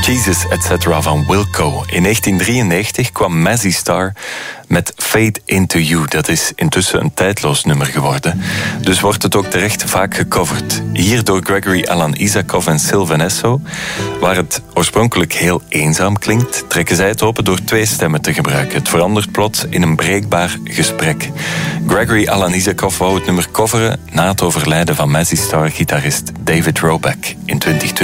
Jesus, etc. van Wilco. In 1993 kwam Mazzy Star met Fade Into You. Dat is intussen een tijdloos nummer geworden. Dus wordt het ook terecht vaak gecoverd. Hier door Gregory Alan Isakov en Sylvan Esso. Waar het oorspronkelijk heel eenzaam klinkt, trekken zij het open door 2 stemmen te gebruiken. Het verandert plots in een breekbaar gesprek. Gregory Alan Isakov wou het nummer coveren na het overlijden van Mazzy Star-gitarist David Roback in 2020.